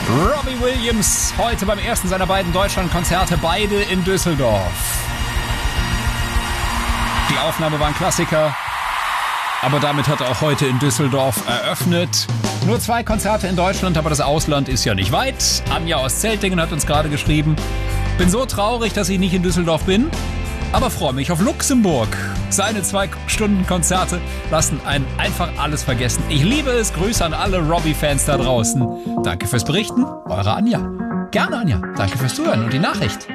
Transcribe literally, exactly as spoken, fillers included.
Robbie Williams, heute beim ersten seiner beiden Deutschlandkonzerte, beide in Düsseldorf. Die Aufnahme war ein Klassiker, aber damit hat er auch heute in Düsseldorf eröffnet. Nur zwei Konzerte in Deutschland, aber das Ausland ist ja nicht weit. Anja aus Zeltingen hat uns gerade geschrieben: Bin so traurig, dass ich nicht in Düsseldorf bin, aber freue mich auf Luxemburg. Seine zwei Stunden Konzerte lassen einen einfach alles vergessen. Ich liebe es. Grüße an alle Robbie-Fans da draußen. Danke fürs Berichten. Eure Anja. Gerne, Anja. Danke fürs Zuhören und die Nachricht.